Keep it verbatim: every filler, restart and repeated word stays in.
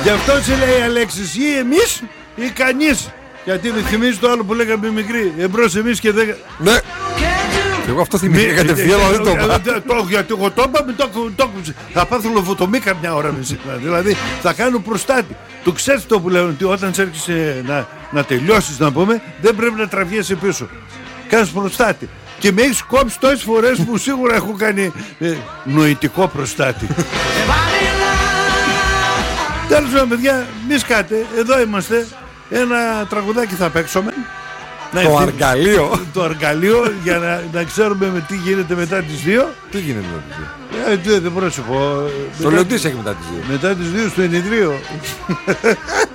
Γι' αυτό σε λέει Αλέξης, ή εμείς ή κανείς. Γιατί με θυμίζει το άλλο που λέγαμε μικρή. Εμπρός εμείς και δεν. Ναι. Εγώ αυτό θυμήθηκα κατευθείαν, αλλά δεν το είπα. Γιατί εγώ το είπα, θα πάθω λοβοτομή καμιά ώρα με σήμερα. Δηλαδή θα κάνω προστάτη. Το ξέρεις το που λένε, ότι όταν έρχεσαι να, να τελειώσεις, να πούμε, δεν πρέπει να τραβιέσαι πίσω. Κάνεις προστάτη. Και με έχεις κόψει τόσες φορές που σίγουρα έχω κάνει ε, νοητικό προστάτη. Τέλος πάντων, παιδιά, μη σκάτε, εδώ είμαστε. Ένα τραγουδάκι θα παίξουμε. Το αργαλείο. Το αργαλείο για να, να ξέρουμε με τι γίνεται μετά τις δύο. Τι γίνεται μετά τις δύο? Ε, δεν μπορώ να σου πω. Το λέω τι έχει μετά τις δύο. Μετά τις δύο στο ενιδρίο.